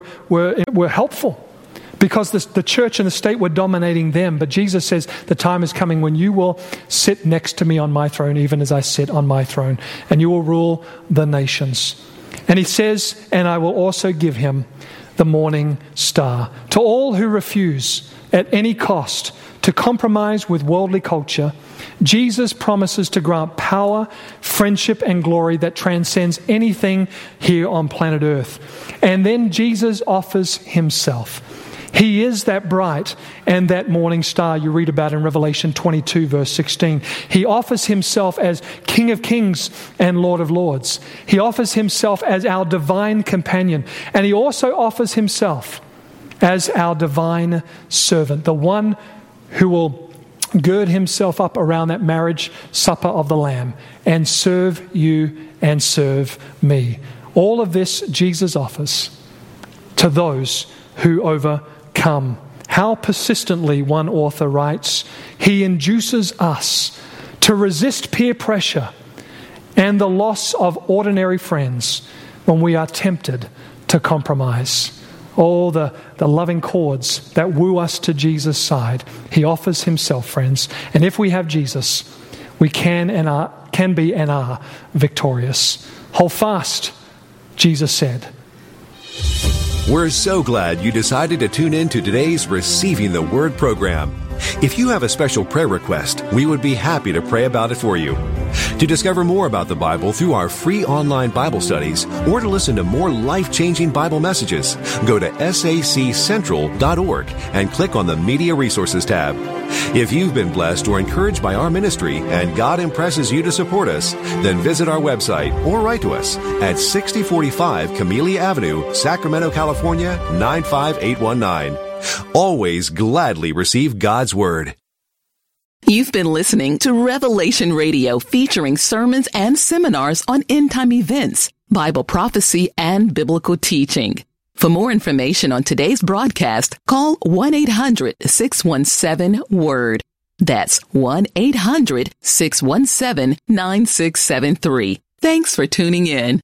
were helpful because the church and the state were dominating them. But Jesus says, the time is coming when you will sit next to me on my throne, even as I sit on my throne, and you will rule the nations. And he says, and I will also give him the morning star. To all who refuse at any cost to compromise with worldly culture, Jesus promises to grant power, friendship, and glory that transcends anything here on planet Earth. And then Jesus offers himself. He is that bright and that morning star you read about in Revelation 22, verse 16. He offers himself as King of Kings and Lord of Lords. He offers himself as our divine companion. And he also offers himself as our divine servant, the one who will gird himself up around that marriage supper of the Lamb and serve you and serve me. All of this Jesus offers to those who overcome. How persistently, one author writes, he induces us to resist peer pressure and the loss of ordinary friends when we are tempted to compromise. Oh, the loving chords that woo us to Jesus' side. He offers himself, friends. And if we have Jesus, we can be and are victorious. Hold fast, Jesus said. We're so glad you decided to tune in to today's Receiving the Word program. If you have a special prayer request, we would be happy to pray about it for you. To discover more about the Bible through our free online Bible studies or to listen to more life-changing Bible messages, go to saccentral.org and click on the Media Resources tab. If you've been blessed or encouraged by our ministry and God impresses you to support us, then visit our website or write to us at 6045 Camellia Avenue, Sacramento, California, 95819. Always gladly receive God's Word. You've been listening to Revelation Radio, featuring sermons and seminars on end-time events, Bible prophecy, and biblical teaching. For more information on today's broadcast, call 1-800-617-WORD. That's 1-800-617-9673. Thanks for tuning in.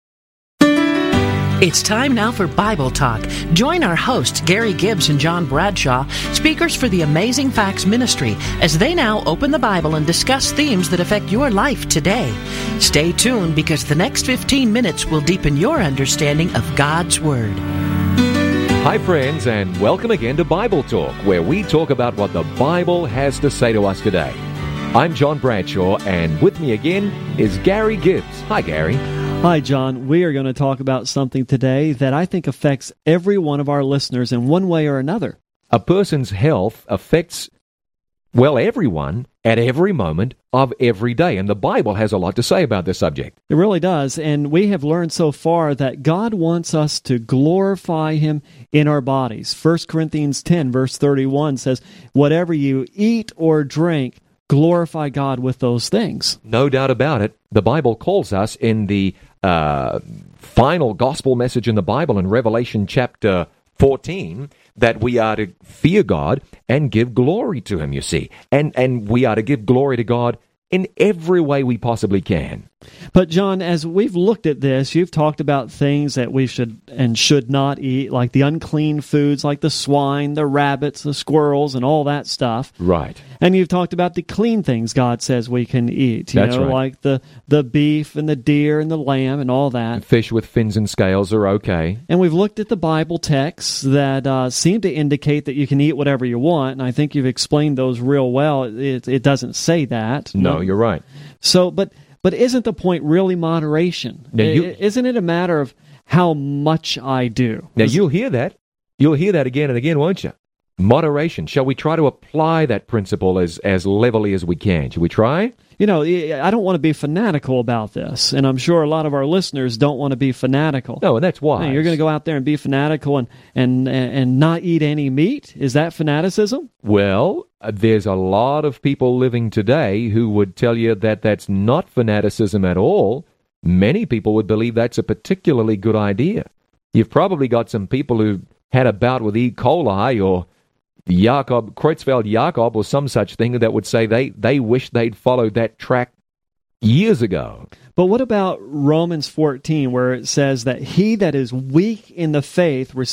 It's time now for Bible Talk. Join our hosts, Gary Gibbs and John Bradshaw, speakers for the Amazing Facts Ministry, as they now open the Bible and discuss themes that affect your life today. Stay tuned, because the next 15 minutes will deepen your understanding of God's Word. Hi friends, and welcome again to Bible Talk, where we talk about what the Bible has to say to us today. I'm John Bradshaw, and with me again is Gary Gibbs. Hi, Gary. Hi, John. We are going to talk about something today that I think affects every one of our listeners in one way or another. A person's health affects, everyone at every moment of every day, and the Bible has a lot to say about this subject. It really does, and we have learned so far that God wants us to glorify Him in our bodies. 1 Corinthians 10, verse 31 says, whatever you eat or drink, glorify God with those things. No doubt about it. The Bible calls us in the final gospel message in the Bible in Revelation chapter 14 that we are to fear God and give glory to Him, you see. And we are to give glory to God in every way we possibly can. But John, as we've looked at this, you've talked about things that we should and should not eat, like the unclean foods, like the swine, the rabbits, the squirrels, and all that stuff. Right. And you've talked about the clean things God says we can eat. That's right. Like the beef and the deer and the lamb and all that. Fish with fins and scales are okay. And we've looked at the Bible texts that seem to indicate that you can eat whatever you want, and I think you've explained those real well. It doesn't say that. No, you're right. So, But isn't the point really moderation? Now isn't it a matter of how much I do? Now, you'll hear that. You'll hear that again and again, won't you? Moderation. Shall we try to apply that principle as levelly as we can? Shall we try? I don't want to be fanatical about this, and I'm sure a lot of our listeners don't want to be fanatical. No, and that's why. You're going to go out there and be fanatical and not eat any meat? Is that fanaticism? Well, there's a lot of people living today who would tell you that that's not fanaticism at all. Many people would believe that's a particularly good idea. You've probably got some people who had a bout with E. coli or Creutzfeldt-Jakob or some such thing that would say they wish they'd followed that track years ago. But what about Romans 14, where it says that he that is weak in the faith